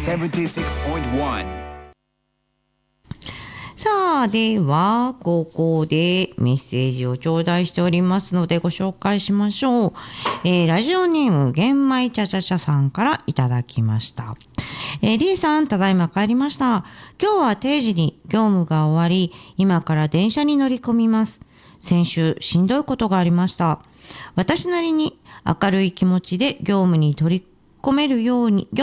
76.1 さあ、では、ここでメッセージを頂戴しておりますのでご紹介しましょう。ラジオネーム、玄米ちゃちゃちゃさんからいただきました。リーさん、ただいま帰りました。今日は定時に業務が終わり、今から電車に乗り込みます。先週、しんどいことがありました。私なりに明るい気持ちで業務に取り組めるように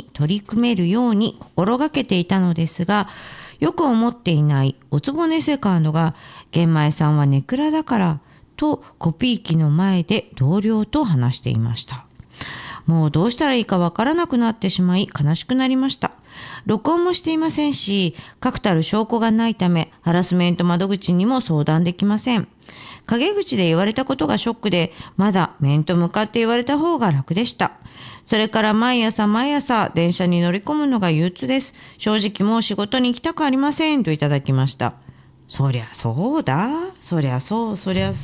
心がけていたのですが、よく思っていないおつぼねセカンドが、玄米さんはネクラだからとコピー機の前で同僚と話していました。もうどうしたらいいかわからなくなってしまい悲しくなりました。録音もしていませんし、確たる証拠がないため、ハラスメント窓口にも相談できません。陰口で言われたことがショックで、まだ面と向かって言われた方が楽でした。それから毎朝電車に乗り込むのが憂鬱です。正直もう仕事に行きたくありませんといただきました。そりゃそうだ。そりゃそう。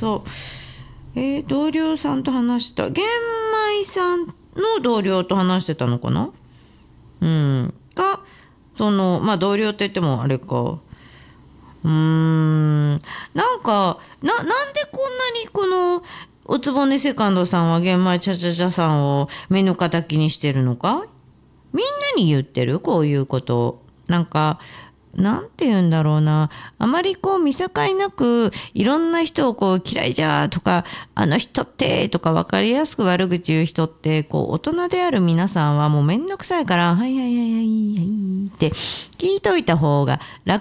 同僚さんと話した。玄米さんの同僚と話してたのかな？同僚って言ってもあれか。なんでこんなにこのおつぼねセカンドさんは玄米ちゃちゃちゃさんを目の敵にしてるのか？みんなに言ってる？こういうことを。なんて言うんだろうな。あまり見境なくいろんな人を嫌いじゃとか、あの人ってとか分かりやすく悪口言う人って大人である皆さんはもうめんどくさいから、はいって聞いといた方が楽